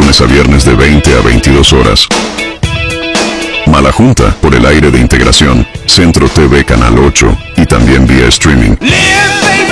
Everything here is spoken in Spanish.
lunes a viernes de 20 a 22 horas. Mala Junta, por el aire de integración, Centro TV Canal 8, y también vía streaming.